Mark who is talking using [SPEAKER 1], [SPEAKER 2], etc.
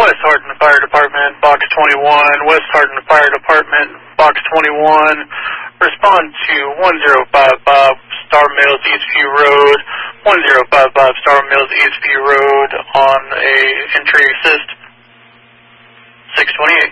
[SPEAKER 1] West Hardin Fire Department, Box 21, West Hardin Fire Department, Box 21, respond to 1055 Star Mills Eastview Road, 1055 Star Mills Eastview Road on a entry assist, 628.